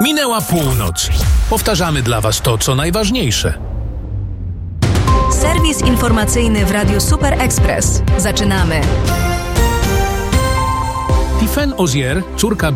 Minęła północ. Powtarzamy dla Was to, co najważniejsze. Serwis informacyjny w Radiu Super Express. Zaczynamy. Tiffaine Ozier, córka